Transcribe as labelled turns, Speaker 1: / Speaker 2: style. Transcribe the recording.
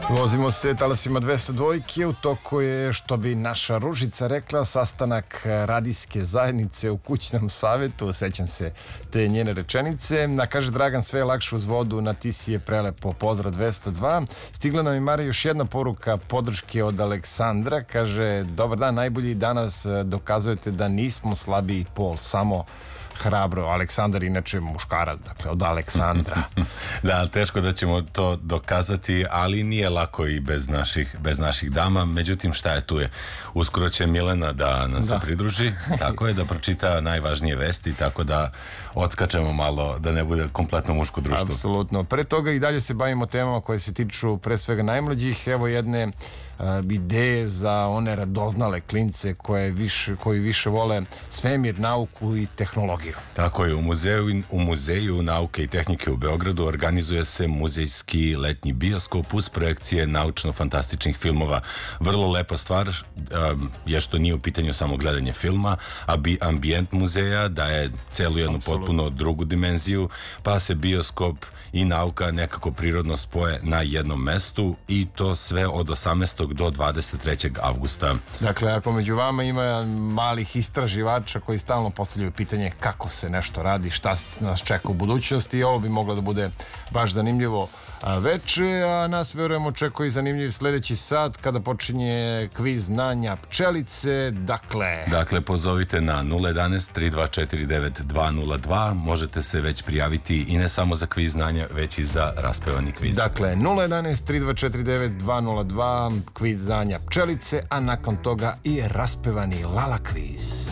Speaker 1: Vozimo se talasima 202, u toku je, što bi naša Ružica rekla, sastanak radijske zajednice u kućnom savjetu. Sećam se te njene rečenice. Kaže Dragan, sve je lakše uz vodu, na ti si je prelepo, pozdrav 202. Stigla nam i Mari još jedna poruka podrške od Aleksandra. Kaže, dobar dan, najbolji danas dokazujete da nismo slabiji pol, samo hrabro. Aleksandar inače muškarac, dakle od Aleksandra.
Speaker 2: Da, teško da ćemo to dokazati, ali nije lako i bez naših dama. Međutim, šta je tu je? Uskoro će Milena da nam se pridruži, tako je, da pročita najvažnije vesti, tako da odskačemo malo, da ne bude kompletno muško društvo.
Speaker 1: Apsolutno. Pre toga i dalje se bavimo temama koje se tiču pre svega najmlađih. Evo jedne ideje za one radoznale klince koji više vole svemir, nauku i tehnologiju.
Speaker 2: Tako je, u muzeju nauke i tehnike u Beogradu organizuje se muzejski letnji bioskop uz projekcije naučno-fantastičnih filmova. Vrlo lepa stvar je što nije u pitanju samo gledanje filma, a ambijent muzeja daje celu jednu potpuno drugu dimenziju, pa se bioskop i nauka nekako prirodno spoje na jednom mestu, i to sve od 18. do 23. avgusta.
Speaker 1: Dakle, ako među vama ima malih istraživača koji stalno postavljaju pitanje kako se nešto radi, šta nas čeka u budućnosti, ovo bi moglo da bude baš zanimljivo veče, a nas, verujemo, očekuje i zanimljiv sledeći sat kada počinje kviz znanja pčelice. Dakle,
Speaker 2: pozovite na 011 3249 202. Možete se već prijaviti i ne samo za kviz znanja, već i za raspevani kviz.
Speaker 1: Dakle, 011 3249 202, kviz znanja pčelice, a nakon toga i raspevani lala kviz.